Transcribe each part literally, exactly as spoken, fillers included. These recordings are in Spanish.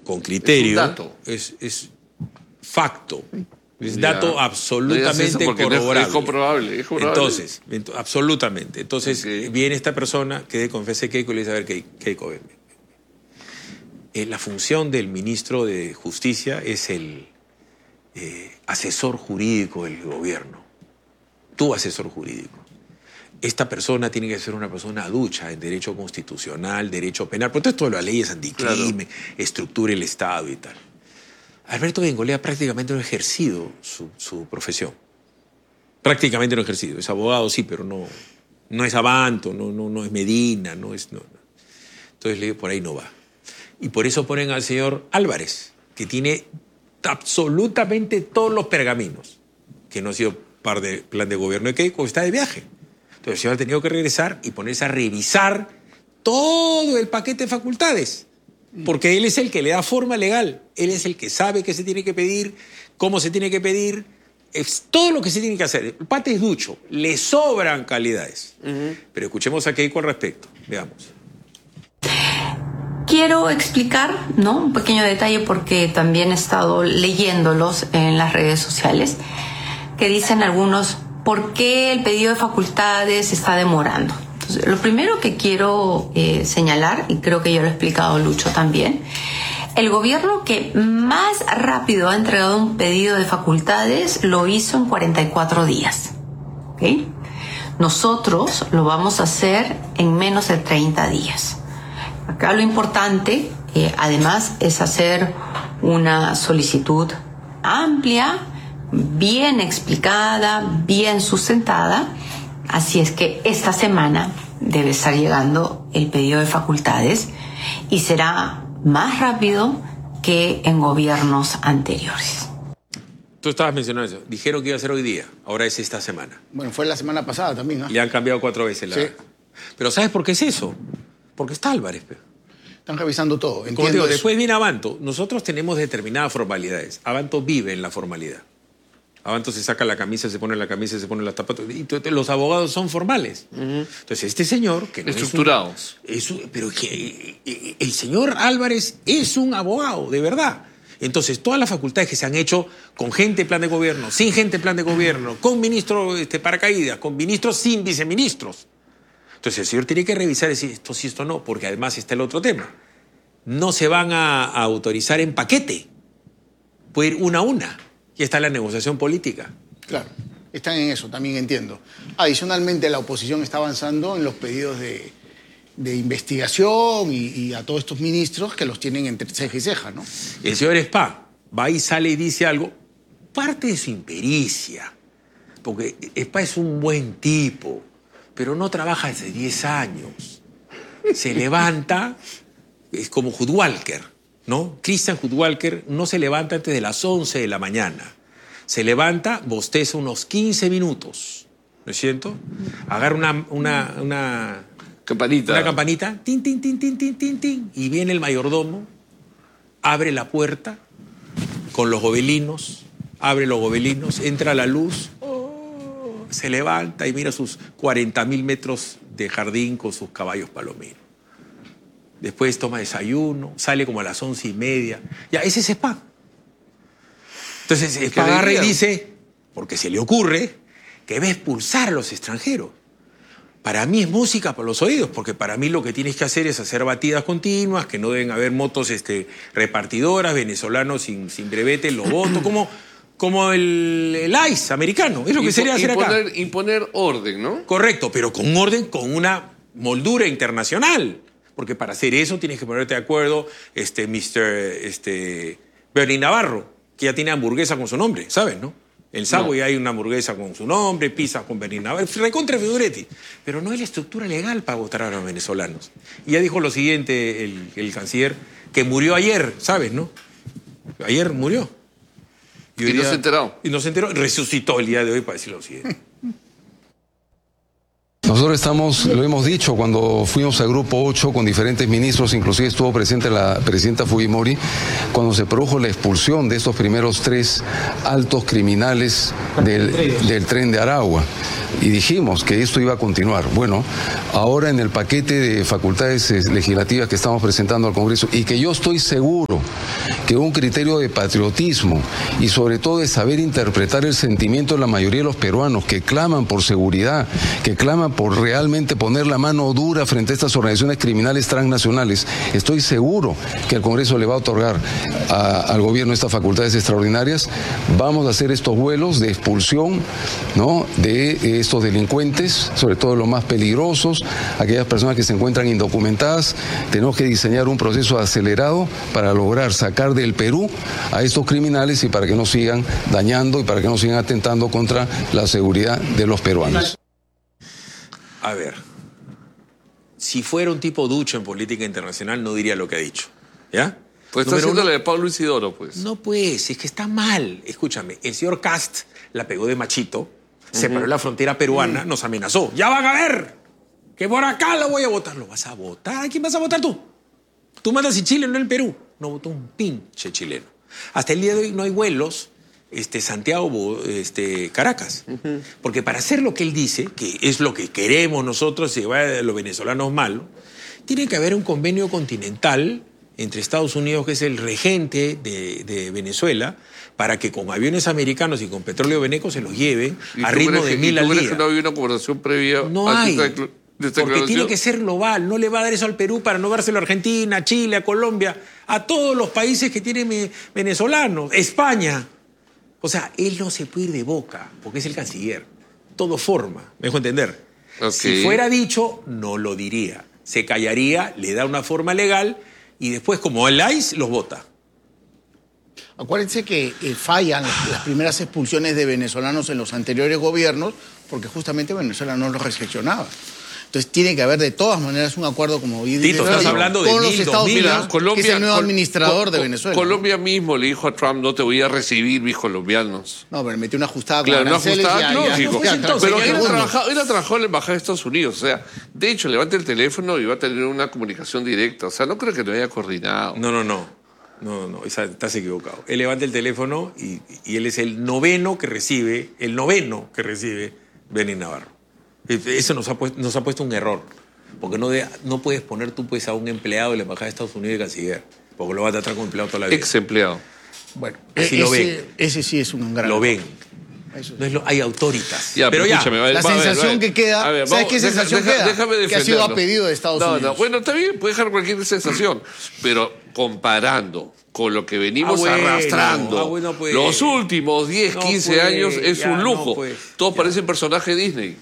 con criterio. Es un dato. Es, es facto. Es Ya. dato absolutamente no corroborable. Es, es comprobable, es comprobable. Entonces, ent absolutamente. Entonces, okay. viene esta persona que de confesa a Keiko y le dice, a ver, Keiko, ven. Eh, la función del ministro de Justicia es el eh, asesor jurídico del gobierno. Tu asesor jurídico. Esta persona tiene que ser una persona ducha en derecho constitucional, derecho penal, por todo las leyes anticrimen, claro. estructura el Estado y tal. Alberto Bengolea prácticamente no ha ejercido su, su profesión. Prácticamente no ha ejercido. Es abogado, sí, pero no, no es Abanto, no, no, no es Medina, no es... No, no. Entonces le digo, por ahí no va. Y por eso ponen al señor Álvarez, que tiene absolutamente todos los pergaminos, que no ha sido parte del plan de gobierno de Keiko, está de viaje. Entonces el señor ha tenido que regresar y ponerse a revisar todo el paquete de facultades. Porque él es el que le da forma legal, él es el que sabe qué se tiene que pedir, cómo se tiene que pedir, es todo lo que se tiene que hacer. El pate es ducho, le sobran calidades. Uh-huh. Pero escuchemos a Keiko al respecto, veamos. Quiero explicar, ¿no? Un pequeño detalle porque también he estado leyéndolos en las redes sociales, que dicen algunos, ¿por qué el pedido de facultades está demorando? Entonces, lo primero que quiero eh, señalar, y creo que ya lo ha explicado Lucho también, el gobierno que más rápido ha entregado un pedido de facultades lo hizo en cuarenta y cuatro días. ¿Okay? Nosotros lo vamos a hacer en menos de treinta días. Acá lo importante, eh, además, es hacer una solicitud amplia, bien explicada, bien sustentada. Así es que esta semana debe estar llegando el pedido de facultades y será más rápido que en gobiernos anteriores. Tú estabas mencionando eso. Dijeron que iba a ser hoy día, ahora es esta semana. Bueno, fue la semana pasada también, ¿no? Le han cambiado cuatro veces la... Sí. Pero ¿sabes por qué es eso? Porque está Álvarez. Pero. Están revisando todo, entiendo. Como digo, eso. después viene Abanto. Nosotros tenemos determinadas formalidades. Abanto vive en la formalidad. Abanto se saca la camisa, se pone la camisa, se pone las zapatos. Y los abogados son formales. Uh-huh. Entonces, este señor... que no Estructurados. Es un, es un, pero que el señor Álvarez es un abogado, de verdad. Entonces, todas las facultades que se han hecho con gente en plan de gobierno, sin gente en plan de gobierno, con ministros este, paracaídas, con ministros sin viceministros. Entonces, el señor tiene que revisar y decir esto sí, esto no, porque además está el otro tema. No se van a, a autorizar en paquete. Puede ir una a una. Y está la negociación política. Claro, están en eso, también entiendo. Adicionalmente, la oposición está avanzando en los pedidos de, de investigación y, y a todos estos ministros que los tienen entre ceja y ceja, ¿no? El señor Spa va y sale y dice algo, parte de su impericia, porque Spa es un buen tipo, pero no trabaja hace diez años. Se levanta, es como Hudwalker. ¿No? Christian Hudwalker no se levanta antes de las once de la mañana. Se levanta, bosteza unos quince minutos, ¿no es cierto? Agarra una, una, una, campanita. una campanita, tin, tin, tin, tin, tin, tin, tin, y viene el mayordomo, abre la puerta con los gobelinos, abre los gobelinos, entra la luz, oh, se levanta y mira sus cuarenta mil metros de jardín con sus caballos palominos. Después toma desayuno, sale como a las once y media. Ya, ese es Spa. Entonces, Spa agarra y dice, porque se le ocurre, que va a expulsar a los extranjeros. Para mí es música para los oídos, porque para mí lo que tienes que hacer es hacer batidas continuas, que no deben haber motos este, repartidoras, venezolanos sin, sin brevete, los votos, como, como el, el I C E americano. Es lo que Impo sería hacer imponer, acá. Imponer orden, ¿no? Correcto, pero con orden, con una moldura internacional. Porque para hacer eso tienes que ponerte de acuerdo, este, mister este, Bernie Navarro, que ya tiene hamburguesa con su nombre, ¿sabes, no? El Subway no. Hay una hamburguesa con su nombre, pizza con Bernie Navarro, recontra Figuretti. Pero no hay la estructura legal para votar a los venezolanos. Y ya dijo lo siguiente el, el canciller, que murió ayer, ¿sabes, no? Ayer murió. Y, y no se enteró. Y no se enteró, resucitó el día de hoy para decir lo siguiente. Nosotros estamos, lo hemos dicho cuando fuimos al Grupo ocho con diferentes ministros, inclusive estuvo presente la presidenta Fujimori, cuando se produjo la expulsión de estos primeros tres altos criminales del, del tren de Aragua. Y dijimos que esto iba a continuar. Bueno, ahora en el paquete de facultades legislativas que estamos presentando al Congreso, y que yo estoy seguro que un criterio de patriotismo y sobre todo de saber interpretar el sentimiento de la mayoría de los peruanos que claman por seguridad, que claman por realmente poner la mano dura frente a estas organizaciones criminales transnacionales, estoy seguro que el Congreso le va a otorgar a, al gobierno estas facultades extraordinarias. Vamos a hacer estos vuelos de expulsión, ¿no?, de estos delincuentes, sobre todo los más peligrosos, aquellas personas que se encuentran indocumentadas. Tenemos que diseñar un proceso acelerado para lograr sacar del Perú a estos criminales y para que no sigan dañando y para que no sigan atentando contra la seguridad de los peruanos. A ver, si fuera un tipo ducho en política internacional no diría lo que ha dicho, ¿ya? Pues está haciendo la de Pablo Isidoro, pues. No, pues, es que está mal. Escúchame, el señor Cast la pegó de machito, se paró en la frontera peruana, nos amenazó. ¡Ya van a ver! Que por acá lo voy a votar. ¿Lo vas a votar? ¿A quién vas a votar tú? Tú mandas en Chile, no en el Perú. No votó un pinche chileno. Hasta el día de hoy no hay vuelos este, Santiago, este, Caracas. Uh-huh. Porque para hacer lo que él dice, que es lo que queremos nosotros, si va a los venezolanos malos, tiene que haber un convenio continental entre Estados Unidos, que es el regente de, de Venezuela, para que con aviones americanos y con petróleo veneco se los lleven a ritmo de mil al día. ¿Y tú crees que no había una conversación previa? No hay, porque tiene que ser global. No le va a dar eso al Perú para no dárselo a Argentina, a Chile, a Colombia, a todos los países que tienen venezolanos, España. O sea, él no se puede ir de boca, porque es el canciller. Todo forma, me dejo entender. Okay. Si fuera dicho, no lo diría. Se callaría, le da una forma legal y después, como el I C E, los vota. Acuérdense que eh, fallan las primeras expulsiones de venezolanos en los anteriores gobiernos porque justamente Venezuela no los recepcionaba. Entonces tiene que haber de todas maneras un acuerdo, como Tito, dice, estás hablando de con los mil, Estados dos mil, Unidos, mira, Colombia, que es el nuevo Col administrador Col de Venezuela. Colombia mismo le dijo a Trump, no te voy a recibir mis colombianos. No, pero metió una ajustada con claro, una ajustada, ya, lógico. Ya, ya, entonces, pero ya, él ha, ya, trabajado, él ha trabajado en la embajada de Estados Unidos. O sea, de hecho, levanta el teléfono y va a tener una comunicación directa. O sea, no creo que lo haya coordinado. No, no, no. No, no, estás equivocado. Él levanta el teléfono y, y él es el noveno que recibe, el noveno que recibe Benin Navarro. Eso nos ha puesto, nos ha puesto un error. Porque no, de, no puedes poner tú pues, a un empleado de la Embajada de Estados Unidos de canciller. Porque lo va a tratar como empleado toda la vida. Ex empleado. Bueno, así ese, lo ven. Ese sí es un gran... Lo ven. No es lo, hay autoritas. Ya, pero, pero ya, va, la va, sensación va, va, que queda, ver, ¿sabes vamos, qué sensación deja, queda? Déjame que ha sido a pedido de Estados no, Unidos. No, bueno, está bien, puede dejar cualquier sensación, pero comparando con lo que venimos ah, bueno, arrastrando ah, bueno, pues, los últimos diez, no, quince pues, años, es ya, un lujo. No, pues, Todos ya. parecen personajes Disney.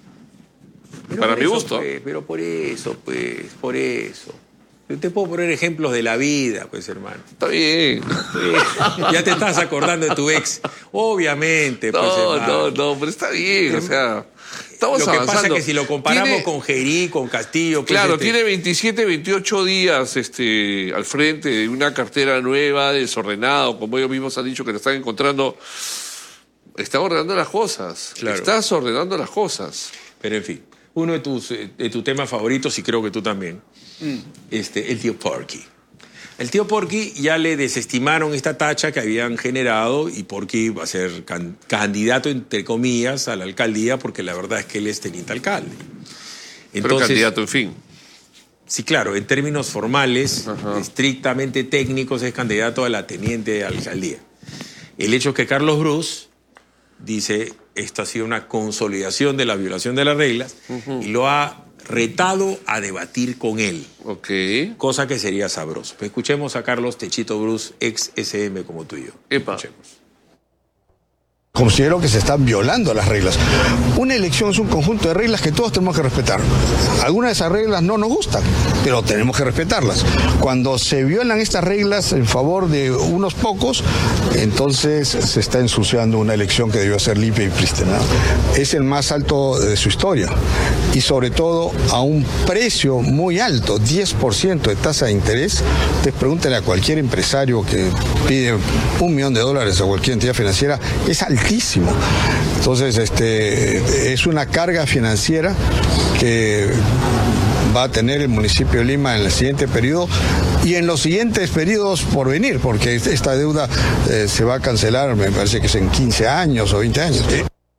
Pero Para mi eso, gusto. Pues, pero por eso, pues, por eso. Yo te puedo poner ejemplos de la vida, pues, hermano. Está bien. Sí. Ya te estás acordando de tu ex. Obviamente, no, pues, hermano. No, no, pero está bien, o sea... Estamos lo que avanzando. pasa es que si lo comparamos tiene, con Gerí, con Castillo... Pues claro, este... tiene veintisiete, veintiocho días este, al frente de una cartera nueva, desordenada, como ellos mismos han dicho que le están encontrando. Está ordenando las cosas. Claro. Estás ordenando las cosas. Pero en fin, uno de tus de tus temas favoritos, y creo que tú también, mm. este, el tío Porky. El tío Porky ya le desestimaron esta tacha que habían generado y Porky va a ser can candidato, entre comillas, a la alcaldía porque la verdad es que él es teniente alcalde. Entonces, pero candidato, en fin. Sí, claro, en términos formales, Ajá. estrictamente técnicos, es candidato a la teniente alcaldía. El hecho es que Carlos Bruce dice, esto ha sido una consolidación de la violación de las reglas uh-huh. y lo ha retado a debatir con él. Ok. Cosa que sería sabroso. Pues escuchemos a Carlos Techito Bruce, ex S M como tú y yo. Epa. Escuchemos. Considero que se están violando las reglas. Una elección es un conjunto de reglas que todos tenemos que respetar. Algunas de esas reglas no nos gustan, pero tenemos que respetarlas. Cuando se violan estas reglas en favor de unos pocos, entonces se está ensuciando una elección que debió ser limpia y prístina. Es el más alto de su historia. Y sobre todo a un precio muy alto, diez por ciento de tasa de interés. Ustedes pregúntenle a cualquier empresario que pide un millón de dólares a cualquier entidad financiera, es altísimo. altísimo. Entonces, este, es una carga financiera que va a tener el municipio de Lima en el siguiente periodo y en los siguientes periodos por venir, porque esta deuda eh, se va a cancelar, me parece que es en quince años o veinte años.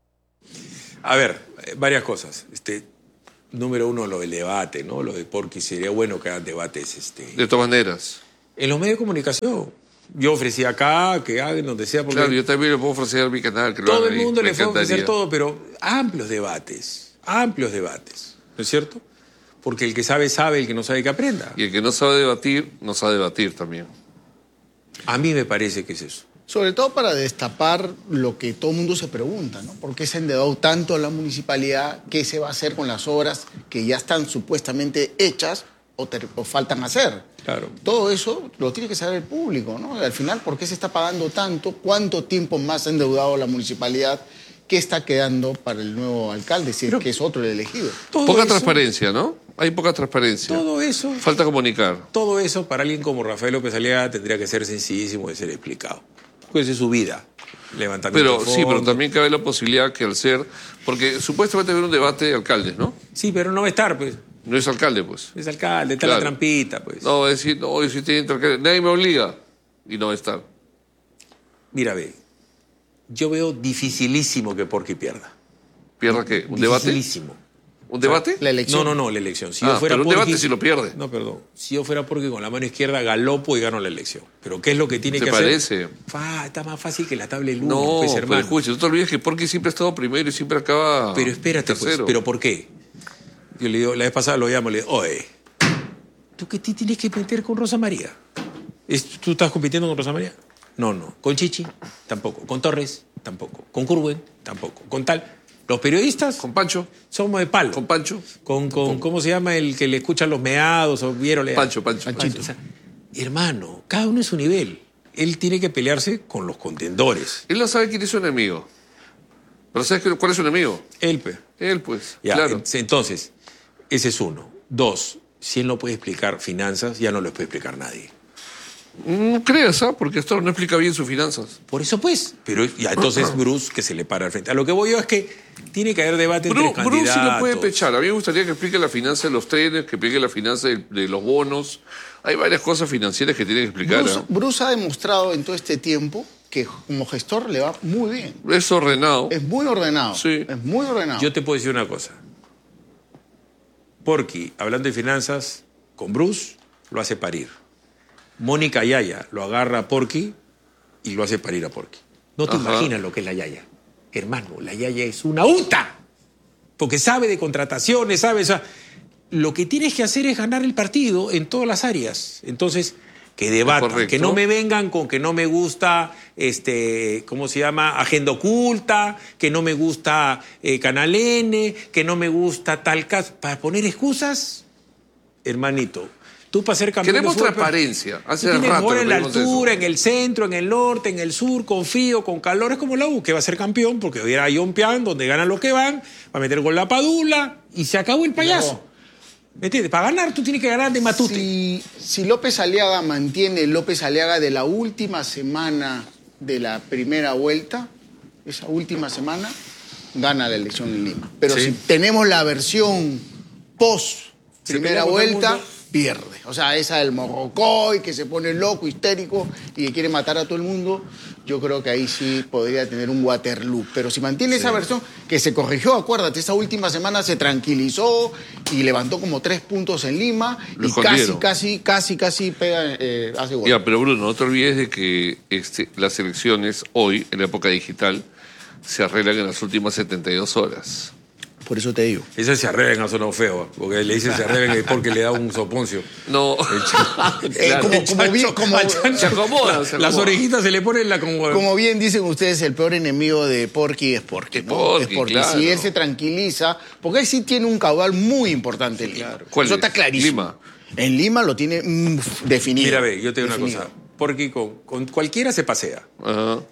A ver, varias cosas. Este, número uno, lo del debate, ¿no? Lo de Porky, sería bueno que hagan debates. Este, de todas maneras. En los medios de comunicación. Yo ofrecí acá, que hagan donde sea. Porque claro, yo también le puedo ofrecer a mi canal. Que todo lo el mundo ahí. le puede ofrecer todo, pero amplios debates. Amplios debates. ¿No es cierto? Porque el que sabe, sabe, el que no sabe, que aprenda. Y el que no sabe debatir, no sabe debatir también. A mí me parece que es eso. Sobre todo para destapar lo que todo el mundo se pregunta, ¿no? ¿Por qué se ha endeudado tanto la municipalidad? ¿Qué se va a hacer con las obras que ya están supuestamente hechas o, te, o faltan hacer? Claro. Todo eso lo tiene que saber el público, ¿no? Al final, ¿por qué se está pagando tanto? ¿Cuánto tiempo más ha endeudado la municipalidad? ¿Qué está quedando para el nuevo alcalde, si es que es otro el elegido? Poca eso, transparencia, ¿no? Hay poca transparencia. Todo eso. Falta comunicar. Todo eso para alguien como Rafael López Aliaga tendría que ser sencillísimo de ser explicado. Pues es su vida. Levantamiento Pero de sí, pero fondos. también cabe la posibilidad que al ser... Porque supuestamente va a haber un debate de alcaldes, ¿no? Sí, pero no va a estar, pues. No es alcalde, pues. Es alcalde, está Claro. la trampita, pues. No, va a decir, no, yo soy teniente alcalde. Nadie me obliga. Y no va a estar. Mira, ve. Yo veo dificilísimo que Porky pierda. ¿Pierda qué? ¿Un debate? Dificilísimo. ¿Un debate? La elección. No, no, no, la elección. Si Ah, yo fuera pero un Porky- debate si lo pierde. No, perdón. Si yo fuera Porky con la mano izquierda, galopo y gano la elección. Pero ¿qué es lo que tiene ¿Te que parece? hacer? Fa, está más fácil que la tabla del uno, No, pues, pero hermano. escucha, no te olvides que Porky siempre ha estado primero y siempre acaba Pero espérate, pues. tercero. ¿Pero por qué? Yo le digo, la vez pasada lo llamo, le digo, oye, ¿tú qué te tienes que meter con Rosa María? ¿Es- ¿Tú estás compitiendo con Rosa María? No, no. ¿Con Chichi? Tampoco. ¿Con Torres? Tampoco. ¿Con Curwen? Tampoco. ¿Con tal? Los periodistas ¿Con Pancho? somos de palo. ¿Con Pancho? Con, con ¿cómo se llama el que le escuchan los meados o vieron? Pancho, Pancho. O sea, hermano, cada uno es su nivel. Él tiene que pelearse con los contendores. Él no sabe quién es su enemigo. ¿Pero sabes qué- cuál es su enemigo? Él, pe. Él, pues. Ya, claro. en- entonces, ese es uno. Dos, si él no puede explicar finanzas, ya no lo puede explicar nadie. No creas, ¿ah? Porque esto no explica bien sus finanzas. Por eso, pues. Pero ya, entonces Bruce que se le para al frente. A lo que voy yo es que tiene que haber debate Bru- entre Bruce candidatos. sí lo puede pechar. A mí me gustaría que explique la finanza de los trenes, que explique la finanza de, de los bonos. Hay varias cosas financieras que tiene que explicar. Bruce, ¿ah? Bruce ha demostrado en todo este tiempo que como gestor le va muy bien. Es ordenado. Es muy ordenado. Sí. Es muy ordenado. Yo te puedo decir una cosa. Porky, hablando de finanzas, con Bruce, lo hace parir. Mónica Yaya lo agarra a Porky y lo hace parir a Porky. No te Ajá. imaginas lo que es la Yaya. Hermano, la Yaya es una uta. Porque sabe de contrataciones, sabe... O sea, lo que tienes que hacer es ganar el partido en todas las áreas. Entonces, que debatan, correcto. que no me vengan con que no me gusta, este, ¿cómo se llama? Agenda oculta, que no me gusta eh, Canal N, que no me gusta tal caso. Para poner excusas, hermanito, tú para ser campeón Queremos de fútbol, transparencia. Hace tú tienes rato jugar que en la pedimos altura, eso. en el centro, en el norte, en el sur, con frío, con calor. Es como la U, que va a ser campeón porque hoy era John Pian, donde ganan los que van, va a meter gol la Padula y se acabó el payaso. ¿Me entiendes? Para ganar tú tienes que ganar de Matute. Si, si López Aliaga mantiene el López Aliaga de la última semana de la primera vuelta, esa última semana, gana la elección en Lima. Pero Sí. si tenemos la versión post Se primera pelea con todo el vuelta, mundo. pierde. O sea, esa del morrocoy que se pone loco, histérico y que quiere matar a todo el mundo, yo creo que ahí sí podría tener un Waterloo. Pero si mantiene esa versión, que se corrigió, acuérdate, esa última semana se tranquilizó y levantó como tres puntos en Lima Lo y casi, escondieron. casi, casi, casi pega, eh, hace gol. Ya, pero Bruno, no te olvides de que este, las elecciones hoy, en la época digital, se arreglan en las últimas setenta y dos horas. Por eso te digo. Ese se arreglan, ha sonado feo, porque le dicen se arreglan porque le da un soponcio. No. Eh, como, como bien, como, Al chancho, Se acomoda, se Las acomoda. orejitas se le ponen la como... como bien dicen ustedes, el peor enemigo de Porky es Porky. Es ¿no? Porky, es Porky. claro. Si él se tranquiliza, porque él sí tiene un caudal muy importante en Lima. ¿Cuál Eso es? está clarísimo. Lima. En Lima lo tiene mm, definido. Mira, ve, yo te digo una Definido. cosa. Porque con, con cualquiera se pasea. Ajá.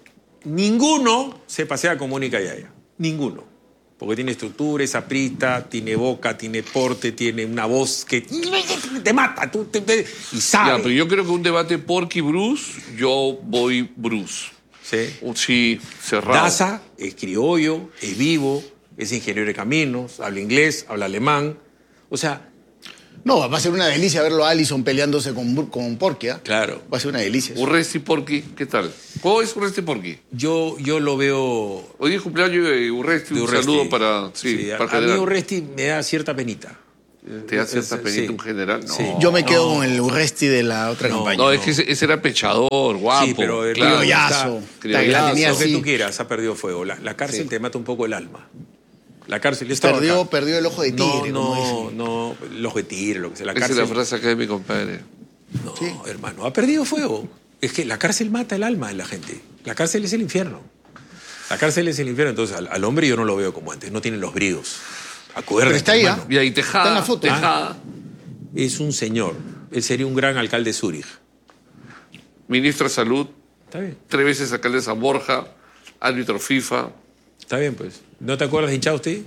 Ninguno se pasea con Mónica Yaya. Ninguno. Porque tiene estructura, es aprista, tiene boca, tiene porte, tiene una voz que te mata. Tú, te- te- y sabe. Ya, pero yo creo que un debate Porky Bruce, yo voy Bruce. Sí. Uh, sí, cerrado. Daza es criollo, es vivo, es ingeniero de caminos, habla inglés, habla alemán. O sea... No, va a ser una delicia verlo a Allison peleándose con, con Porky, ¿eh? Claro. Va a ser una delicia. Urresti Porky, ¿qué tal? ¿Cómo es Urresti Porky? Yo, yo lo veo... Hoy es cumpleaños de Urresti, de un Urresti. saludo para... Sí, Sí, para a, a mí general. Urresti me da cierta penita. ¿Te da cierta Sí. penita un general? No. Sí. Yo me quedo No. con el Urresti de la otra No, campaña. No, es que ese, ese era pechador, guapo. Sí, pero el claro. criollazo. Criollazo. La tenía Lo que así. tú quieras, ha perdido fuego. La, la cárcel Sí. te mata un poco el alma. La cárcel estaba Perdió, acá. perdió el ojo de tigre, No, como no, dicen. no, el ojo de tigre, lo que sea. La Esa cárcel... es la frase acá de mi compadre. No, Sí. hermano, ha perdido fuego. Es que la cárcel mata el alma de la gente. La cárcel es el infierno. La cárcel es el infierno. Entonces, al, al hombre yo no lo veo como antes. No tiene los bríos. Acuérdate, Pero está ahí, hermano. Y ahí Tejada. Está en la foto. Tejada. Es un señor. Él sería un gran alcalde de Zúrich. Ministro de Salud. Está bien. Tres veces alcalde de San Borja. Árbitro FIFA. Está bien, pues. ¿No te acuerdas de Inchausti?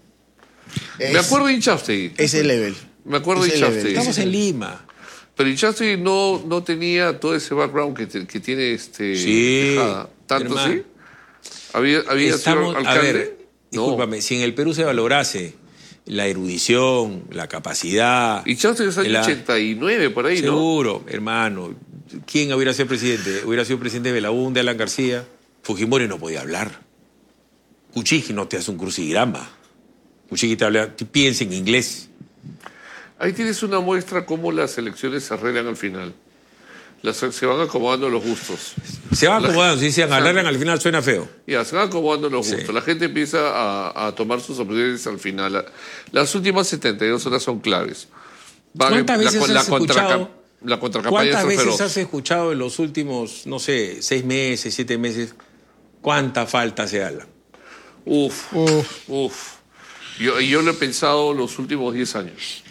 Es, Me acuerdo de Inchausti. Ese level. Me acuerdo de Ese Inchausti. level. Estamos en Lima. Pero Inchausti no, no tenía todo ese background que, te- que tiene este Sí, Tejada. ¿Tanto hermano. sí? ¿Había, había Estamos, sido a alcalde? ver, No. discúlpame, si en el Perú se valorase la erudición, la capacidad... Inchausti es año la- ochenta y nueve, por ahí, ¿no? Seguro, hermano. ¿Quién hubiera sido presidente? Hubiera sido presidente de Belaúnde, Alan García. Fujimori no podía hablar. Kuczynski no te hace un crucigrama. Kuczynski te habla, te piensa en inglés. Ahí tienes una muestra cómo las elecciones se arreglan al final. Las, se van acomodando los gustos. Se van La acomodando, si gente- dicen, alargan al final suena feo. Ya, se van acomodando los Sí. gustos. La gente empieza a, a tomar sus opciones al final. La- las últimas setenta y dos horas son claves. Van- ¿Cuántas la- veces la, has contracam- escuchado? la contracampaña ¿Cuántas es veces feroz. has escuchado en los últimos, no sé, seis meses, siete meses, cuánta falta se habla? Uf, Uf. uf. Yo, y yo lo he pensado los últimos diez años.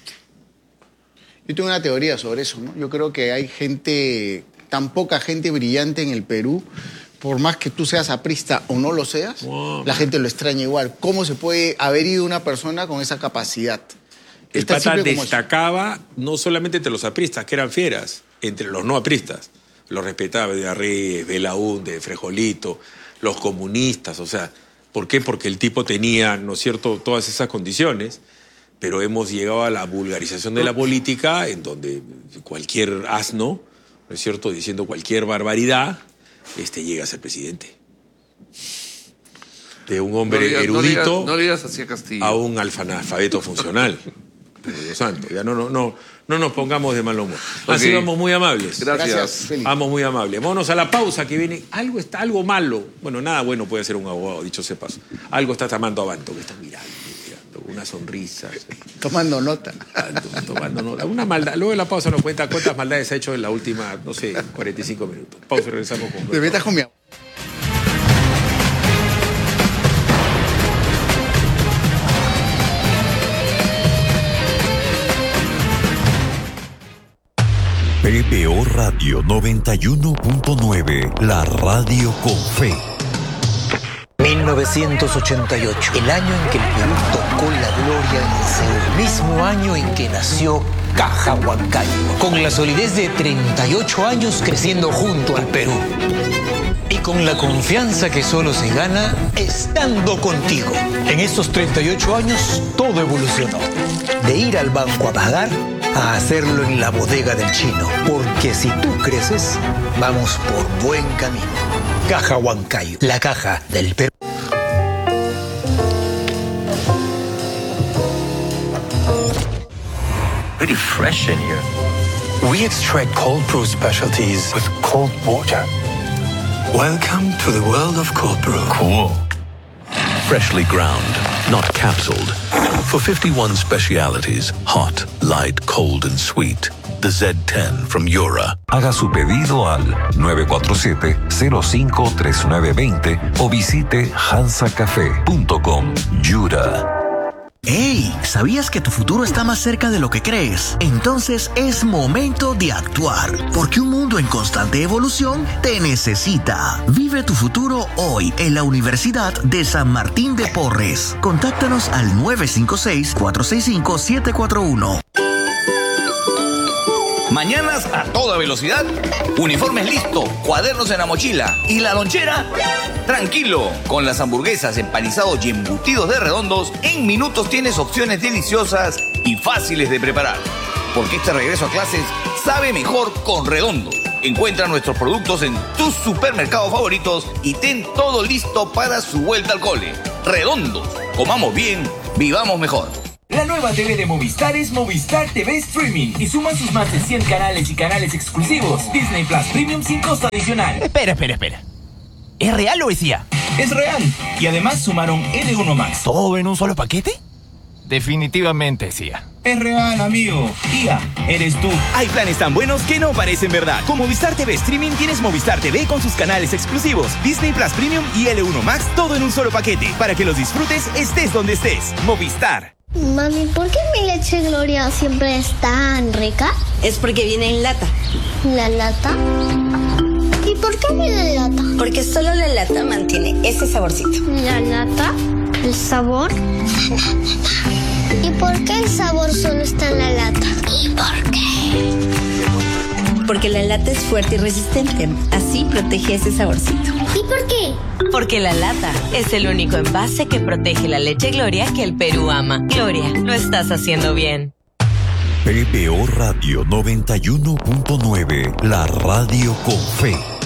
Yo tengo una teoría sobre eso, ¿no? Yo creo que hay gente, tan poca gente brillante en el Perú, por más que tú seas aprista o no lo seas, Wow. la gente lo extraña igual. ¿Cómo se puede haber ido una persona con esa capacidad? El Es tan pata simple como eso. destacaba no solamente entre los apristas, que eran fieras, entre los no apristas. Los respetaba de Arreyes, Belaúnde, Frejolito, los comunistas, o sea, ¿por qué? Porque el tipo tenía, ¿no es cierto?, todas esas condiciones, pero hemos llegado a la vulgarización de la política, en donde cualquier asno, ¿no es cierto?, diciendo cualquier barbaridad, este, llega a ser presidente. De un hombre no, le digas- no le digas- erudito no le digas así a Castillo. a un alfabeto funcional. Dios santo, ya no, no, no, no nos pongamos de mal humor. Así Ok. vamos muy amables. Gracias. Gracias, Félix. Vamos muy amables. Vámonos a la pausa que viene. Algo está, algo malo. Bueno, nada bueno puede ser un abogado, dicho sea paso. Algo está tomando Abanto, que está mirando, mirando, una sonrisa, Tomando nota. tomando, tomando nota. Una maldad. Luego de la pausa nos cuenta cuántas maldades ha hecho en la última, no sé, cuarenta y cinco minutos. Pausa y regresamos con... Te metas con mi amor. P B O Radio noventa y uno punto nueve, la radio con fe. mil novecientos ochenta y ocho, el año en que el Perú tocó la gloria en Seúl, el mismo año en que nació Caja Huancayo, con la solidez de treinta y ocho años creciendo junto al Perú. Y con la confianza que solo se gana estando contigo. En estos treinta y ocho años todo evolucionó. De ir al banco a pagar a hacerlo en la bodega del chino. Porque si tú creces, vamos por buen camino. Caja Huancayo, la caja del Perú. Pretty fresh in here. We extract cold brew specialties with cold water. Welcome to the world of cold brew. Cool. Freshly ground, not capsuled. For fifty-one specialities, hot, light, cold, and sweet. The Z ten from Yura. Haga su pedido al nueve cuatro siete, cero cinco tres nueve dos cero o visite hansa café punto com. Yura. ¡Hey! ¿Sabías que tu futuro está más cerca de lo que crees? Entonces es momento de actuar, porque un mundo en constante evolución te necesita. Vive tu futuro hoy en la Universidad de San Martín de Porres. Contáctanos al nueve cinco seis, cuatro seis cinco, siete cuatro uno. Mañanas a toda velocidad, uniformes listos, cuadernos en la mochila y la lonchera. Tranquilo, con las hamburguesas, empanizados y embutidos de Redondos, en minutos tienes opciones deliciosas y fáciles de preparar. Porque este regreso a clases sabe mejor con Redondos. Encuentra nuestros productos en tus supermercados favoritos y ten todo listo para su vuelta al cole. Redondos, comamos bien, vivamos mejor. La nueva T V de Movistar es Movistar T V Streaming y suma sus más de cien canales y canales exclusivos. Disney Plus Premium sin costo adicional. Espera, espera, espera. ¿Es real o es I A? Es real. Y además sumaron L uno Max. ¿Todo en un solo paquete? Definitivamente es I A. Es real, amigo. I A, eres tú. Hay planes tan buenos que no parecen verdad. Con Movistar T V Streaming tienes Movistar T V con sus canales exclusivos, Disney Plus Premium y L uno Max, todo en un solo paquete, para que los disfrutes estés donde estés. Movistar. Mami, ¿por qué mi leche Gloria siempre es tan rica? Es porque viene en lata. ¿La lata? ¿Y por qué viene en lata? Porque solo la lata mantiene ese saborcito. ¿La lata? ¿El sabor? ¿Y por qué el sabor solo está en la lata? ¿Y por qué? Porque la lata es fuerte y resistente. Así protege ese saborcito. ¿Y por qué? Porque la lata es el único envase que protege la leche Gloria que el Perú ama. Gloria, lo estás haciendo bien. P P O Radio noventa y uno punto nueve, la radio con fe.